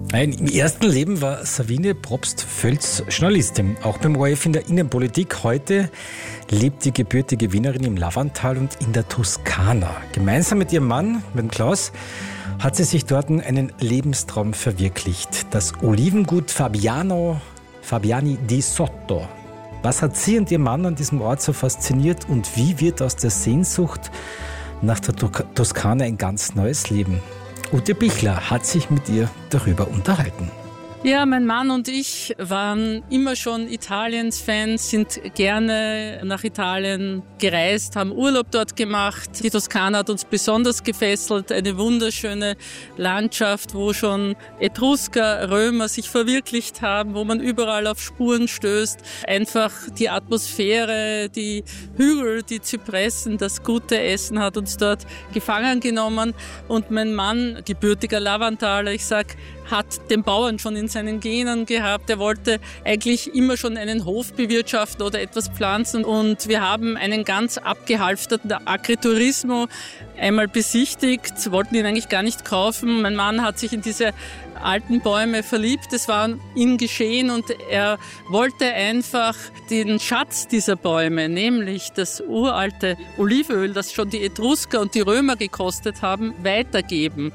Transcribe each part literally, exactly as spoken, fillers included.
Nein, im ersten Leben war Sabine Probst-Völz Journalistin, auch beim O R F in der Innenpolitik. Heute lebt die gebürtige Wienerin im Lavantal und in der Toskana. Gemeinsam mit ihrem Mann, mit dem Klaus, hat sie sich dort einen Lebenstraum verwirklicht. Das Olivengut Fabiano, Fabiani di Sotto. Was hat sie und ihr Mann an diesem Ort so fasziniert und wie wird aus der Sehnsucht nach der Toskana ein ganz neues Leben? Ute Bichler hat sich mit ihr darüber unterhalten. Ja, mein Mann und ich waren immer schon Italiens-Fans, sind gerne nach Italien gereist, haben Urlaub dort gemacht. Die Toskana hat uns besonders gefesselt, eine wunderschöne Landschaft, wo schon Etrusker, Römer sich verwirklicht haben, wo man überall auf Spuren stößt. Einfach die Atmosphäre, die Hügel, die Zypressen, das gute Essen hat uns dort gefangen genommen. Und mein Mann, gebürtiger Lavantaler, ich sag, hat den Bauern schon in seinen Genen gehabt. Er wollte eigentlich immer schon einen Hof bewirtschaften oder etwas pflanzen. Und wir haben einen ganz abgehalfterten Agriturismo einmal besichtigt, wollten ihn eigentlich gar nicht kaufen. Mein Mann hat sich in diese alten Bäume verliebt. Es war ihm geschehen und er wollte einfach den Schatz dieser Bäume, nämlich das uralte Olivenöl, das schon die Etrusker und die Römer gekostet haben, weitergeben.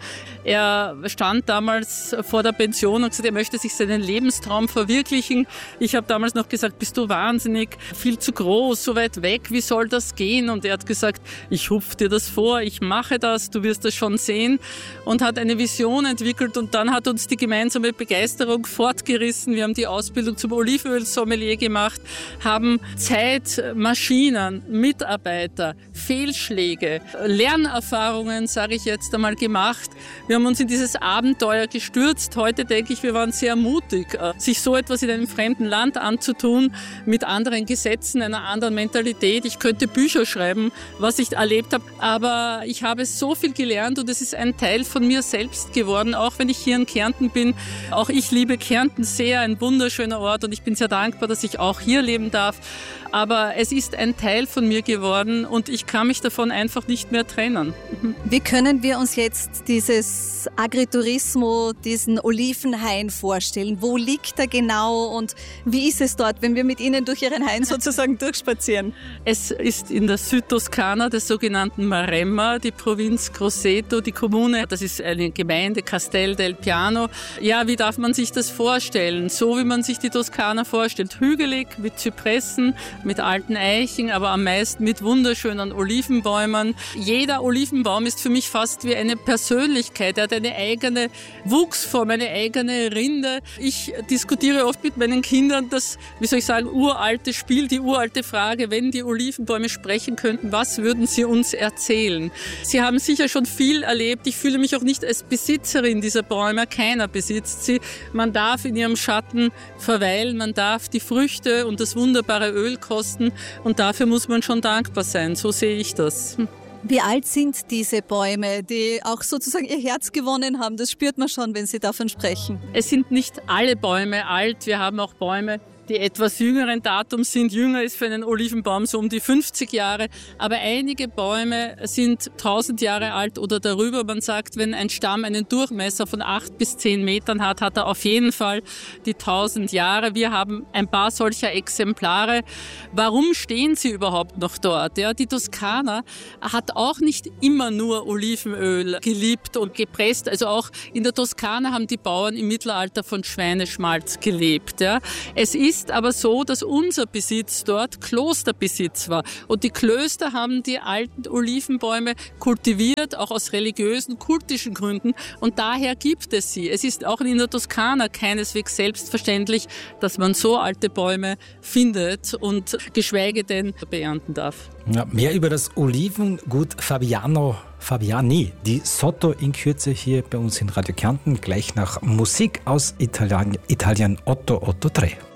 Er stand damals vor der Pension und gesagt, er möchte sich seinen Lebenstraum verwirklichen. Ich habe damals noch gesagt, bist du wahnsinnig, viel zu groß, so weit weg, wie soll das gehen? Und er hat gesagt, ich hupf dir das vor, ich mache das, du wirst das schon sehen, und hat eine Vision entwickelt und dann hat uns die gemeinsame Begeisterung fortgerissen. Wir haben die Ausbildung zum Olivenöl-Sommelier gemacht, haben Zeit, Maschinen, Mitarbeiter, Fehlschläge, Lernerfahrungen, sage ich jetzt einmal, gemacht. Wir haben uns in dieses Abenteuer gestürzt. Heute denke ich, wir waren sehr mutig, sich so etwas in einem fremden Land anzutun, mit anderen Gesetzen, einer anderen Mentalität. Ich könnte Bücher schreiben, was ich erlebt habe, aber ich habe so viel gelernt und es ist ein Teil von mir selbst geworden, auch wenn ich hier in Kärnten bin. Auch ich liebe Kärnten sehr, ein wunderschöner Ort und ich bin sehr dankbar, dass ich auch hier leben darf. Aber es ist ein Teil von mir geworden und ich kann mich davon einfach nicht mehr trennen. Wie können wir uns jetzt dieses Agriturismo, diesen Olivenhain vorstellen? Wo liegt er genau und wie ist es dort, wenn wir mit Ihnen durch Ihren Hain sozusagen durchspazieren? Es ist in der Südtoskana, der sogenannten Maremma, die Provinz Grosseto, die Kommune. Das ist eine Gemeinde, Castel del Piano. Ja, wie darf man sich das vorstellen? So wie man sich die Toskana vorstellt. Hügelig, mit Zypressen, mit alten Eichen, aber am meisten mit wunderschönen Olivenbäumen. Jeder Olivenbaum ist für mich fast wie eine Persönlichkeit. Er hat eine eigene Wuchsform, eine eigene Rinde. Ich diskutiere oft mit meinen Kindern das, wie soll ich sagen, uralte Spiel, die uralte Frage, wenn die Olivenbäume sprechen könnten, was würden sie uns erzählen? Sie haben sicher schon viel erlebt. Ich fühle mich auch nicht als Besitzerin dieser Bäume. Keiner besitzt sie. Man darf in ihrem Schatten verweilen, man darf die Früchte und das wunderbare Öl kosten und dafür muss man schon dankbar sein. So sehe ich das. Wie alt sind diese Bäume, die auch sozusagen ihr Herz gewonnen haben? Das spürt man schon, wenn Sie davon sprechen. Es sind nicht alle Bäume alt. Wir haben auch Bäume, die etwas jüngeren Datums sind. Jünger ist für einen Olivenbaum so um die fünfzig Jahre. Aber einige Bäume sind tausend Jahre alt oder darüber. Man sagt, wenn ein Stamm einen Durchmesser von acht bis zehn Metern hat, hat er auf jeden Fall die tausend Jahre. Wir haben ein paar solcher Exemplare. Warum stehen sie überhaupt noch dort? Ja, die Toskana hat auch nicht immer nur Olivenöl geliebt und gepresst. Also auch in der Toskana haben die Bauern im Mittelalter von Schweineschmalz gelebt. Ja. Es ist ist aber so, dass unser Besitz dort Klosterbesitz war. Und die Klöster haben die alten Olivenbäume kultiviert, auch aus religiösen, kultischen Gründen. Und daher gibt es sie. Es ist auch in der Toskana keineswegs selbstverständlich, dass man so alte Bäume findet und geschweige denn beernten darf. Ja, mehr über das Olivengut Fabiano Fabiani di Sotto in Kürze hier bei uns in Radio Kärnten, gleich nach Musik aus Italien, Italien Otto Otto drei.